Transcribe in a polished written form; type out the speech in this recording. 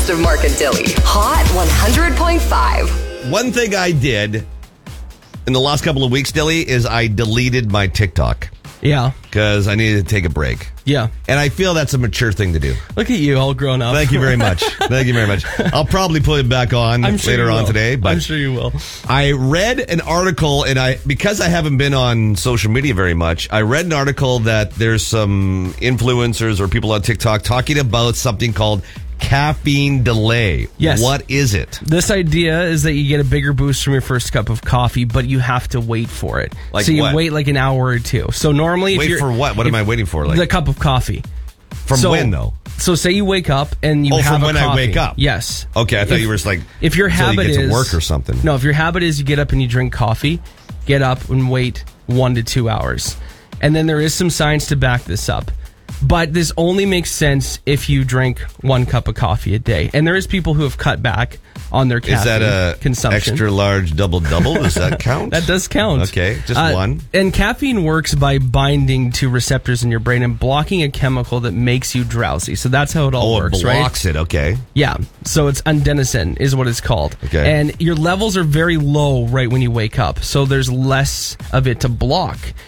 best of Mark and Dilly. Hot 100.5. One thing I did in the last couple of weeks, Dilly, is I deleted my TikTok. Yeah. Because I needed to take a break. Yeah. And I feel that's a mature thing to do. Look at you, all grown up. Thank you very much. Thank you very much. I'll probably put it back on later on today. But I'm sure you will. I read an article, and because I haven't been on social media very much, I read an article that there's some influencers or people on TikTok talking about something called caffeine delay. Yes. What is it? This idea is that you get a bigger boost from your first cup of coffee, but you have to wait for it. Like so you what? wait like an hour or two. So normally, Wait for what? What am I waiting for? Like the cup of coffee. From when, though? So say you wake up and you have from a when coffee. I wake up? Yes. Okay, I thought you were just like, if your until habit you get is to work or something. No, if your habit is you get up and you drink coffee, get up and wait 1 to 2 hours. And then there is some science to back this up. But this only makes sense if you drink 1 cup of coffee a day. And there is people who have cut back on their caffeine Is that a consumption. extra large double-double? Does that count? That does count. Okay, just one. And caffeine works by binding to receptors in your brain and blocking a chemical that makes you drowsy. So that's how it all works, right? It blocks it, okay. Yeah, so it's adenosine is what it's called. Okay. And your levels are very low right when you wake up, so there's less of it to block.